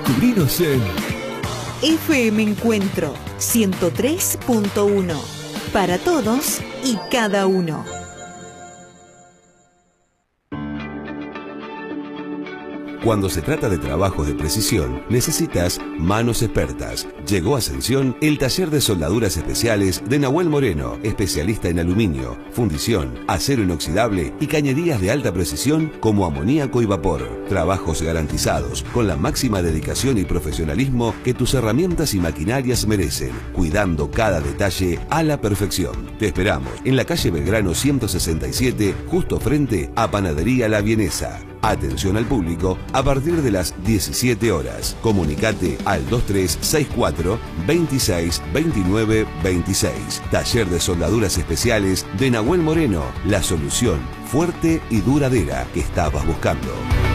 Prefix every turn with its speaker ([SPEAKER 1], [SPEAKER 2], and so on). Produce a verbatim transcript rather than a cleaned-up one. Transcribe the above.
[SPEAKER 1] Descubrinos en
[SPEAKER 2] F M Encuentro ciento tres punto uno. Para todos y cada uno.
[SPEAKER 3] Cuando se trata de trabajos de precisión, necesitas manos expertas. Llegó a Ascensión el taller de soldaduras especiales de Nahuel Moreno, especialista en aluminio, fundición, acero inoxidable y cañerías de alta precisión como amoníaco y vapor. Trabajos garantizados, con la máxima dedicación y profesionalismo que tus herramientas y maquinarias merecen, cuidando cada detalle a la perfección. Te esperamos en la calle Belgrano ciento sesenta y siete, justo frente a Panadería La Vienesa. Atención al público a partir de las diecisiete horas. Comunicate al dos tres seis cuatro, veintiséis, veintinueve, veintiséis. Taller de soldaduras especiales de Nahuel Moreno. La solución fuerte y duradera que estabas buscando.